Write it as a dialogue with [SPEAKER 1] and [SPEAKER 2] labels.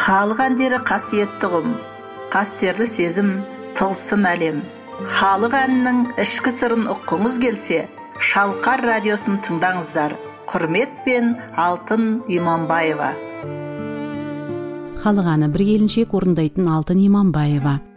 [SPEAKER 1] Халық әндері қасиетті ұғым, қастерлі сезім, тылсым әлем. Халық әнінің ішкі сырын ұққыңыз келсе, Шалқар радиосын тыңдаңыздар. Құрметпен, Алтын Иманбаева.
[SPEAKER 2] Халық әні бір келіншек орындайтын Алтын Иманбаева.